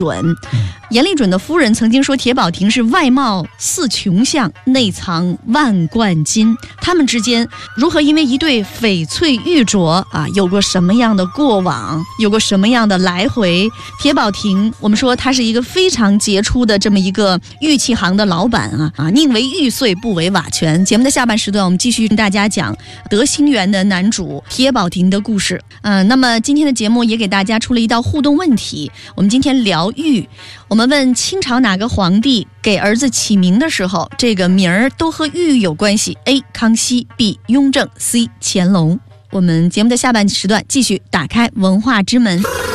阎立准的夫人曾经说，铁宝亭是外貌似穷相，内藏万贯金。他们之间如何因为一对翡翠玉镯有过什么样的过往，有过什么样的来回？铁宝亭，我们说他是一个非常杰出的这么一个玉器行的老板宁为玉碎不为瓦全。节目的下半时段，我们继续跟大家讲德兴园的男主铁宝亭的故事。那么今天的节目也给大家出了一道互动问题，我们今天聊玉。我们问清朝哪个皇帝给儿子起名的时候，这个名儿都和玉有关系 ？A. 康熙 B. 雍正 C. 乾隆。我们节目的下半时段继续打开文化之门。